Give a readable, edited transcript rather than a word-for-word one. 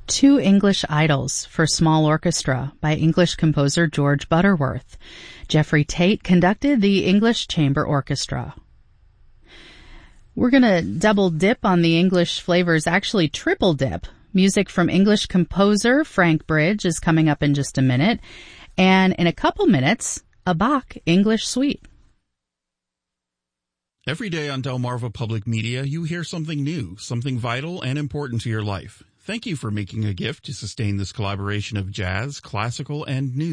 Two English Idols for Small Orchestra by English composer George Butterworth. Jeffrey Tate conducted the English Chamber Orchestra. We're going to double dip on the English flavors, actually triple dip. Music from English composer Frank Bridge is coming up in just a minute. And in a couple minutes, a Bach English Suite. Every day on Delmarva Public Media, you hear something new, something vital and important to your life. Thank you for making a gift to sustain this collaboration of jazz, classical, and news.